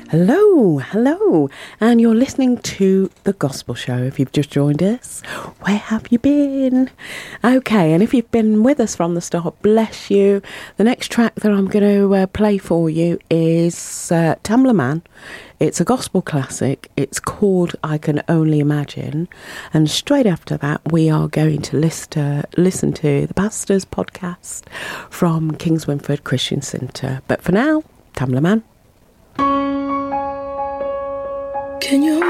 Hello, and you're listening to The Gospel Show. If you've just joined us, where have you been? Okay, and if you've been with us from the start, bless you. The next track that I'm going to play for you is Tamla Man. It's a gospel classic. It's called I Can Only Imagine. And straight after that, we are going to listen to the Pastor's podcast from Kings Winford Christian Centre. But for now, Tamla Man. Can you